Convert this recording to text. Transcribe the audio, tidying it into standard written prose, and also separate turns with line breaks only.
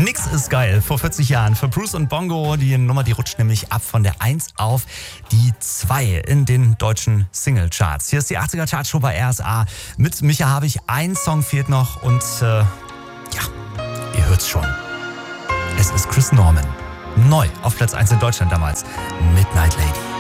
Nix ist geil. Vor 40 Jahren für Bruce und Bongo. Die Nummer, die rutscht nämlich ab von der 1 auf die 2 in den deutschen Singlecharts. Hier ist die 80er Chartshow bei RSA. Mit Micha habe ich. Ein Song fehlt noch und ja, ihr hört's schon. Es ist Chris Norman. Neu auf Platz 1 in Deutschland damals. Midnight Lady.